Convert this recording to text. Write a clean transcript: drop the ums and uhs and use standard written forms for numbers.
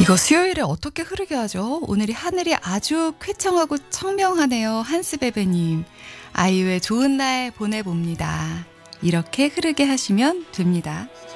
이거 수요일에 어떻게 흐르게 하죠? 오늘이 하늘이 아주 쾌청하고 청명하네요. 한스베베님. 아이유의 좋은 날 보내봅니다. 이렇게 흐르게 하시면 됩니다.